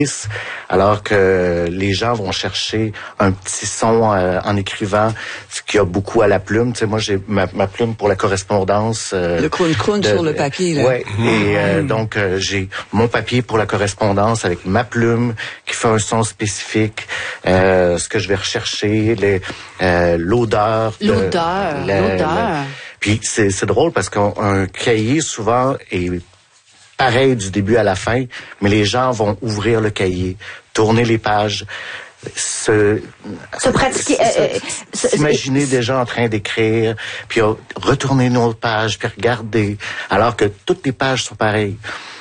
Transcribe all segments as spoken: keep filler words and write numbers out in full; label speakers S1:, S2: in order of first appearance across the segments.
S1: alors que les gens vont chercher un petit son euh, en écrivant, ce qu'il y a beaucoup à la plume. Tu sais, moi, j'ai ma, ma plume pour la correspondance. Euh,
S2: le crunch-crunch sur le papier, là.
S1: Ouais. Mmh. Et euh, donc, euh, j'ai mon papier pour la correspondance avec ma plume qui fait un son spécifique. Euh, ce que je vais rechercher, les, euh, l'odeur.
S3: L'odeur,
S1: de, la,
S3: l'odeur.
S1: La, puis c'est, c'est drôle parce qu'un cahier, souvent, est pareil du début à la fin, mais les gens vont ouvrir le cahier, tourner les pages, se,
S3: se pratiquer,
S1: se, euh, s'imaginer déjà en train d'écrire, puis euh, retourner nos pages, puis regarder, alors que toutes les pages sont pareilles.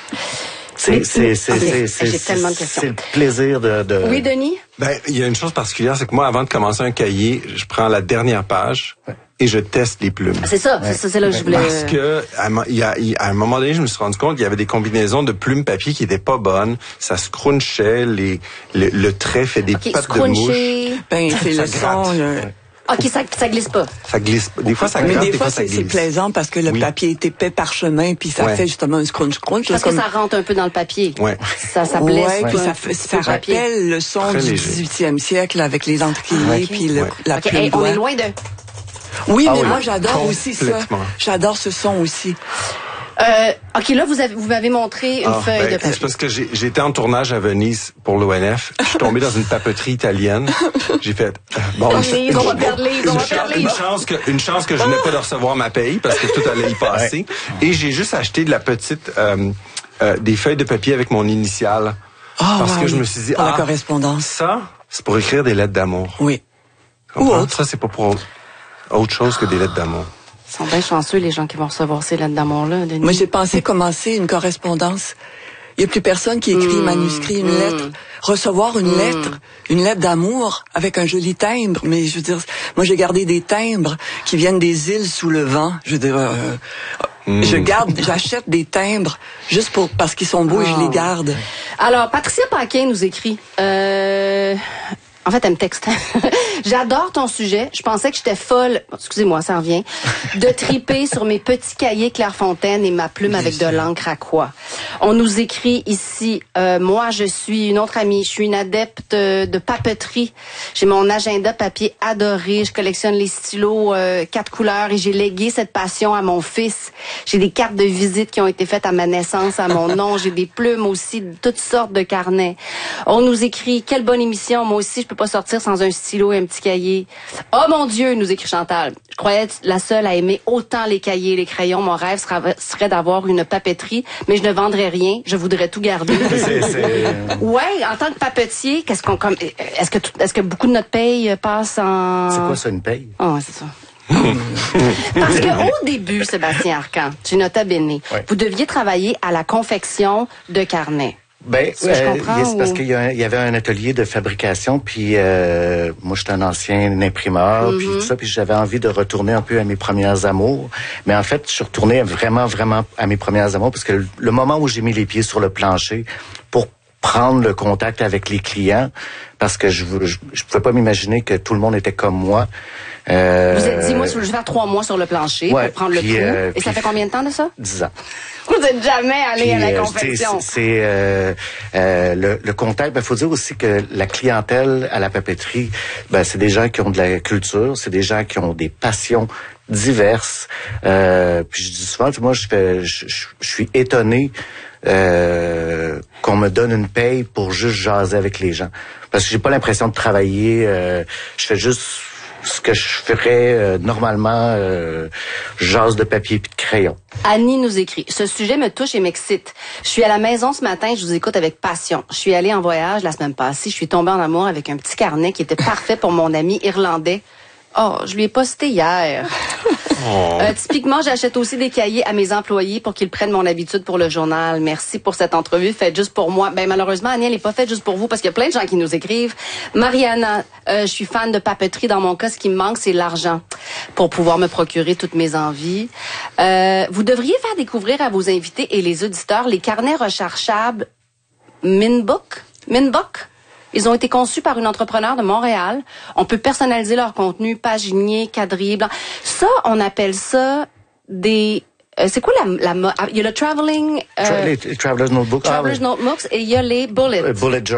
S1: C'est, c'est, c'est, okay. c'est, c'est,
S3: J'ai tellement de questions.
S1: C'est le plaisir de, de...
S3: Oui, Denis?
S4: Ben, il y a une chose particulière, c'est que moi, avant de commencer un cahier, je prends la dernière page. Ouais. Et je teste les plumes.
S3: C'est ça, ouais. c'est ça, c'est là que je voulais...
S4: Parce que, à, il y a, à un moment donné, je me suis rendu compte qu'il y avait des combinaisons de plumes papier qui étaient pas bonnes. Ça se crunchait, les, le, le trait fait des okay, pattes de mouche.
S2: Ben, c'est le son, le...
S3: OK, ça, ça glisse pas.
S4: Ça glisse pas. Des fois, ça
S2: mais
S4: gratte,
S2: des,
S4: des
S2: fois,
S4: fois, ça
S2: c'est,
S4: glisse.
S2: c'est plaisant parce que le oui. papier est épais parchemin, puis ça ouais. fait justement un scrunch-crunch.
S3: Parce
S2: comme...
S3: que ça rentre un peu dans le papier.
S4: Ouais.
S3: Ça, ça blesse.
S2: Ouais, puis
S3: ouais.
S2: ça, fait, ça rappelle le son Très du léger. dix-huitième siècle avec les encriers, ouais. puis le, ouais. la
S3: okay.
S2: plume
S3: hey, on est loin de...
S2: Oui,
S1: ah
S2: mais
S1: oui.
S2: moi, j'adore aussi ça. J'adore ce son aussi.
S3: Euh, OK, là, vous avez, vous m'avez montré une
S4: ah,
S3: feuille
S4: ben,
S3: de papier.
S4: C'est parce que j'ai, j'étais en tournage à Venise pour l'O N F. Je suis tombé dans une papeterie italienne. J'ai fait... Euh, bon,
S3: une, une, on va perdre les, on va perdre les.
S4: Une chance que, une chance que je n'ai pas de recevoir ma paye parce que tout allait y passer. Ouais. Et j'ai juste acheté de la petite... Euh, euh, des feuilles de papier avec mon initiale.
S2: Oh,
S4: parce
S2: wow,
S4: que je me suis dit...
S2: Pour
S4: ah,
S2: la correspondance.
S4: Ça, c'est pour écrire des lettres d'amour.
S2: Oui.
S4: Ou autre. Ça, c'est pas pour autre chose que des lettres d'amour.
S3: Ils sont bien chanceux, les gens qui vont recevoir ces lettres d'amour-là, Denis.
S2: Moi, j'ai pensé commencer une correspondance. Il n'y a plus personne qui écrit mmh, manuscrit, une mmh. lettre. Recevoir une mmh. lettre, une lettre d'amour avec un joli timbre. Mais je veux dire, moi, j'ai gardé des timbres qui viennent des îles sous le vent. Je veux dire, euh, mmh. je garde, j'achète des timbres juste pour parce qu'ils sont beaux oh. et je les garde.
S3: Alors, Patricia Paquin nous écrit... Euh... En fait, elle me texte. J'adore ton sujet. Je pensais que j'étais folle, excusez-moi, ça revient, de triper sur mes petits cahiers Clairefontaine et ma plume avec de l'encre à quoi. On nous écrit ici, euh, moi, je suis une autre amie, je suis une adepte de papeterie. J'ai mon agenda papier adoré. Je collectionne les stylos euh, quatre couleurs et j'ai légué cette passion à mon fils. J'ai des cartes de visite qui ont été faites à ma naissance, à mon nom. J'ai des plumes aussi, de toutes sortes de carnets. On nous écrit, quelle bonne émission. Moi aussi, je peux pas sortir sans un stylo et un petit cahier. Oh mon Dieu, nous écrit Chantal. Je croyais être la seule à aimer autant les cahiers et les crayons. Mon rêve serait, serait d'avoir une papeterie, mais je ne vendrais rien. Je voudrais tout garder.
S1: c'est, c'est...
S3: Ouais, en tant que papetier, qu'est-ce qu'on comme est-ce que est-ce que beaucoup de notre paye passe en...
S1: C'est quoi ça, une paye?
S3: Ah, oh, c'est ça. Parce que au début, Sébastien Arcan, tu nota bene, ouais. vous deviez travailler à la confection de carnets.
S1: Ben,
S3: euh, je comprends,
S1: yes,
S3: ou...
S1: parce qu'il y, a, il y avait un atelier de fabrication, puis euh, moi j'étais un ancien imprimeur, mm-hmm. puis tout ça, puis j'avais envie de retourner un peu à mes premières amours. Mais en fait, je suis retourné vraiment, vraiment à mes premières amours, parce que le, le moment où j'ai mis les pieds sur le plancher pour prendre le contact avec les clients, parce que je je, je pouvais pas m'imaginer que tout le monde était comme moi.
S3: Euh, vous êtes dit, moi, je vais faire trois mois sur le plancher ouais, pour prendre le
S1: puis,
S3: coup.
S1: Euh,
S3: Et ça fait combien de temps de ça?
S1: Dix ans.
S3: Vous n'êtes jamais allé puis, à la confection.
S1: C'est, c'est euh, euh, le, le contact. Ben, faut dire aussi que la clientèle à la papeterie, ben, c'est des gens qui ont de la culture, c'est des gens qui ont des passions diverses. Euh, puis je dis souvent, moi, je fais, je, je, je suis étonné euh, qu'on me donne une paye pour juste jaser avec les gens, parce que j'ai pas l'impression de travailler. Euh, je fais juste ce que je ferais euh, normalement, euh, jase de papier puis de crayon.
S3: Annie nous écrit, ce sujet me touche et m'excite. Je suis à la maison ce matin, je vous écoute avec passion. Je suis allée en voyage la semaine passée, je suis tombée en amour avec un petit carnet qui était parfait pour mon ami irlandais. Oh, je lui ai posté hier. Oh. Euh, typiquement, j'achète aussi des cahiers à mes employés pour qu'ils prennent mon habitude pour le journal. Merci pour cette entrevue faite juste pour moi. Ben malheureusement, Annie, elle n'est pas faite juste pour vous parce qu'il y a plein de gens qui nous écrivent. Mariana, euh, je suis fan de papeterie. Dans mon cas, ce qui me manque, c'est l'argent pour pouvoir me procurer toutes mes envies. Euh, vous devriez faire découvrir à vos invités et les auditeurs les carnets rechargeables Minbook. Minbook. Ils ont été conçus par une entrepreneur de Montréal. On peut personnaliser leur contenu, paginier, quadrillé, blanc. Ça, on appelle ça des... Euh, c'est quoi la... la il y a le traveling...
S1: Euh, Tra- les Traveler's Notebooks.
S3: Traveler's ah, Notebooks et il y a les bullet.
S1: Bullet